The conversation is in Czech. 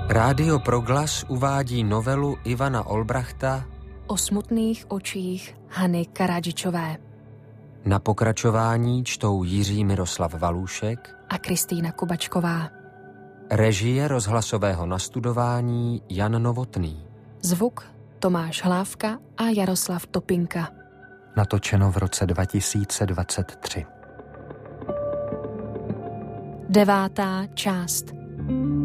Rádio Proglas uvádí novelu Ivana Olbrachta O smutných očích Hany Karadžičové. Na pokračování čtou Jiří Miroslav Valůšek A Kristýna Kubačková. Režie rozhlasového nastudování Jan Novotný. Zvuk Tomáš Hlávka a Jaroslav Topinka. Natočeno v roce 2023. 9. část.